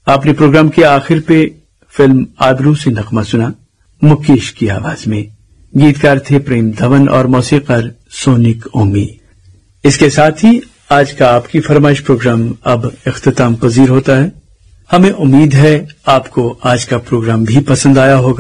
आपने प्रोग्राम के आखिर पे फिल्म आबरू से नगमा सुना, मुकेश की आवाज में। गीतकार थे प्रेम धवन और मौसीकार सोनिक ओमी। इसके साथ ही आज का आपकी फरमाइश प्रोग्राम अब इख्तिताम पजीर होता है। हमें उम्मीद है आपको आज का प्रोग्राम भी पसंद आया होगा।